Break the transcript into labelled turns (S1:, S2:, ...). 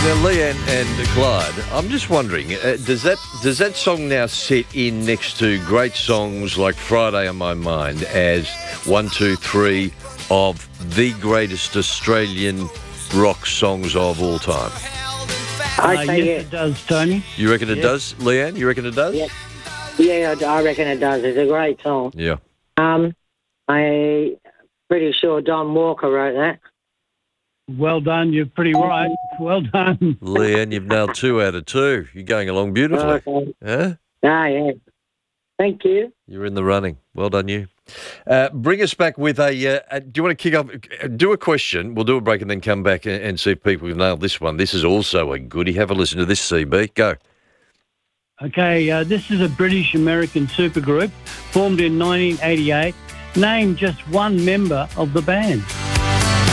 S1: Now, Leanne and Clyde, I'm just wondering, does that song now sit in next to great songs like Friday on My Mind as 1, 2, 3 of the greatest Australian rock songs of all time?
S2: I say
S3: yes, it does, Tony.
S1: You reckon it does, Leanne? You reckon it does?
S2: Yeah, I reckon it does. It's a great song.
S1: Yeah.
S2: I'm pretty sure Don Walker wrote that.
S3: Well done. You're pretty right. Well done.
S1: Leanne, you've nailed 2 out of 2. You're going along beautifully.
S2: Okay.
S1: Huh?
S2: Yeah. Thank you.
S1: You're in the running. Well done, you. Bring us back with a do you want to kick off? Do a question. We'll do a break and then come back and see if people have nailed this one. This is also a goodie. Have a listen to this, CB. Go.
S3: Okay, this is a British-American supergroup formed in 1988. Name just one member of the band.